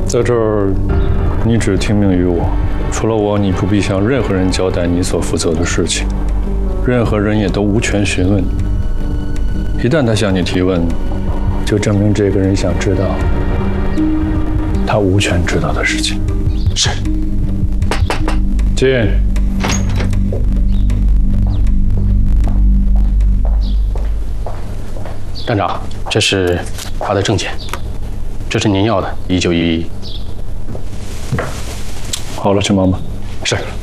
在这儿，你只听命于我。除了我，你不必向任何人交代你所负责的事情，任何人也都无权询问。一旦他向你提问，就证明这个人想知道他无权知道的事情。 是。 进。 站长，这是他的证件，这是您要的1911。 好了，去忙吧。 是。